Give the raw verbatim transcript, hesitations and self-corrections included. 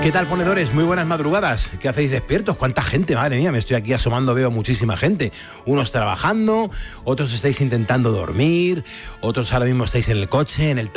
¿Qué tal, ponedores? Muy buenas madrugadas. ¿Qué hacéis despiertos? ¿Cuánta gente? Madre mía, me estoy aquí asomando, veo muchísima gente. Unos trabajando, otros estáis intentando dormir, otros ahora mismo estáis en el coche, en el taxi.